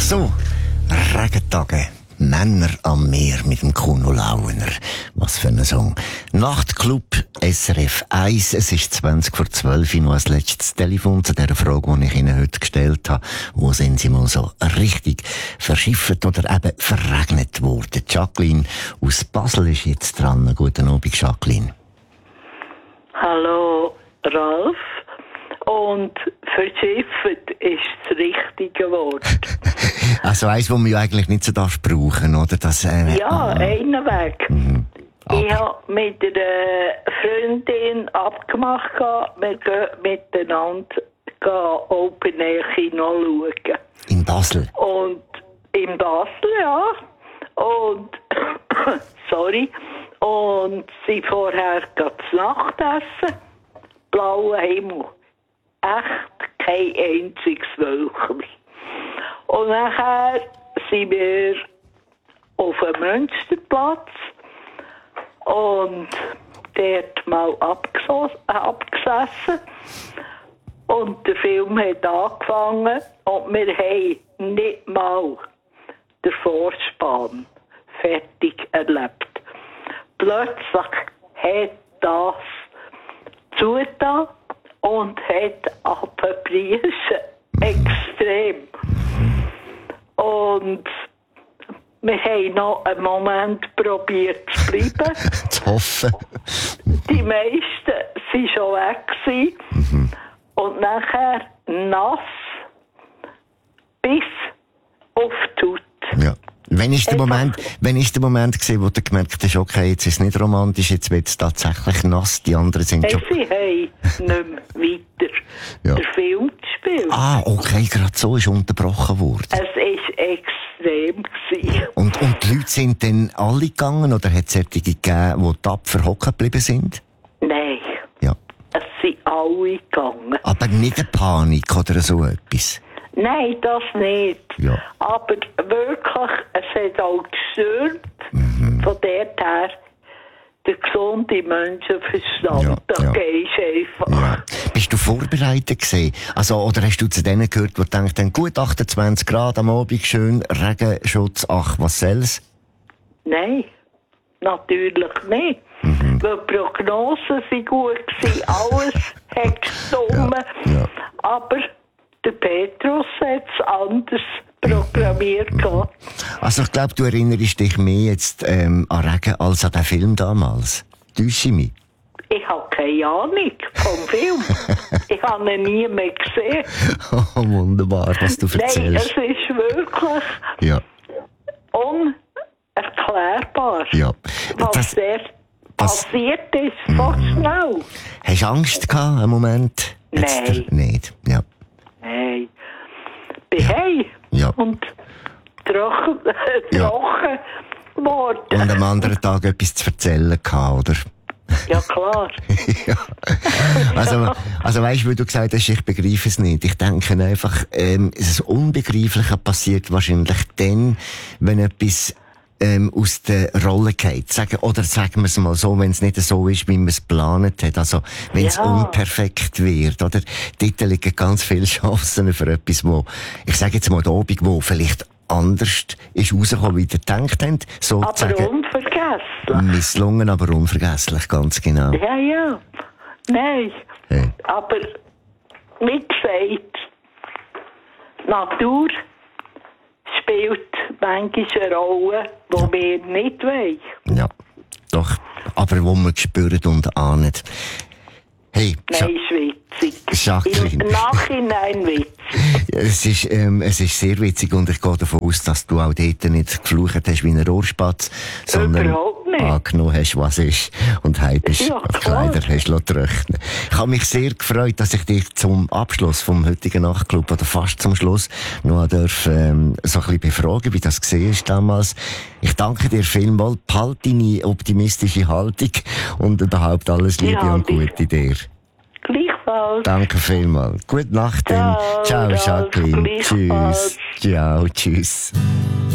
so, Regentage. Männer am Meer mit dem Kuno Launer. Was für ein Song. Nachtclub SRF 1. Es ist 11:20 noch als letztes Telefon zu der Frage, die ich Ihnen heute gestellt habe. Wo sind Sie mal so richtig verschifft oder eben verregnet worden? Jacqueline aus Basel ist jetzt dran. Guten Abend, Jacqueline. Hallo, Ralf. Und verschifft ist das richtige Wort. Also eins, das man ja eigentlich nicht so brauchen, oder? Das, einen Weg. Mhm. Ich habe mit einer Freundin abgemacht, wir gehen miteinander Open Air Kino schauen. In Basel? Und in Basel, ja. Und, sorry. Und sie vorher zu Nacht essen. Blauer Himmel. Echt kein einziges Wölkchen. Und nachher sind wir auf dem Münsterplatz und dort mal abgesessen. Und der Film hat angefangen und wir haben nicht mal den Vorspann fertig erlebt. Plötzlich hat das zugetan und hat abgebrieschen. Extrem. Und wir haben noch einen Moment probiert zu bleiben. Zu hoffen. Die meisten waren schon weg gewesen. Mhm. Und nachher nass bis auf die Haut. Ja. Wann ist der Moment gewesen, wo du gemerkt hast, okay, jetzt ist es nicht romantisch, jetzt wird es tatsächlich nass, die anderen sind schon... Sie haben nicht mehr weiter den Film gespielt. Ah, okay, gerade so ist unterbrochen worden. Es war extrem gewesen. Und die Leute sind dann alle gegangen, oder hat es solche gegeben, die tapfer hocken geblieben sind? Nein. Ja. Es sind alle gegangen. Aber nicht eine Panik oder so etwas? Nein, das nicht. Ja. Aber wirklich, es hat auch gestört, von dort her, der gesunde Menschenverstand. Da gehst du einfach. Ja. Bist du vorbereitet gewesen? Also, oder hast du zu denen gehört, die denken, gut 28 Grad am Abend, schön, Regenschutz, ach, was soll's? Nein, natürlich nicht. Weil die Prognosen waren gut gewesen, alles hat gestummen. Ja. Aber der Petrus hat es anders programmiert. Also ich glaube, du erinnerst dich mehr jetzt an Regen als an den Film damals. Täusche ich mich? Ich habe keine Ahnung vom Film. Ich habe ihn nie mehr gesehen. Oh, wunderbar, was du erzählst. Nein, es ist wirklich unerklärbar, Ja. was dort passiert ist, so schnell. Hast du Angst gehabt, einen Moment? Nein. Nicht, ja. Nein. Bin heim. Ja. Und trocken worden. Und am anderen Tag etwas zu erzählen gehabt, oder? Ja, klar. Ja. Also weißt du, weil du gesagt hast, ich begreife es nicht. Ich denke einfach, das Unbegreifliche passiert wahrscheinlich dann, wenn etwas aus der Rolle geht. Sagen wir es mal so, wenn es nicht so ist, wie man es geplant hat. Also, wenn es unperfekt wird, oder? Dort liegen ganz viele Chancen für etwas, wo, ich sage jetzt mal, der Abend, wo vielleicht anders ist rausgekommen, wie ihr gedacht habt. Sozusagen. Aber unvergesslich. Misslungen, aber unvergesslich, ganz genau. Ja. Nein. Hey. Aber, wie gesagt, Natur spielt manchmal eine Rolle, die wir nicht wollen. Ja, doch. Aber wo man spürt und ahnt. Hey, nein, ist witzig. Jacqueline. Im Nachhinein witzig. Es ist sehr witzig und ich gehe davon aus, dass du auch dort nicht geflucht hast wie ein Rohrspatz, sondern angenommen hast, was ist und heim bist auf Kleider hast trocknen. Ich habe mich sehr gefreut, dass ich dich zum Abschluss vom heutigen Nachtclub oder fast zum Schluss noch darf, so ein bisschen befragen, wie das gesehen ist damals. Ich danke dir vielmals, behalte deine optimistische Haltung und überhaupt alles Liebe und Gute dir. Gleichfalls. Danke vielmals. Gute Nacht. Ciao, Jacqueline. Tschüss. Ciao, tschüss.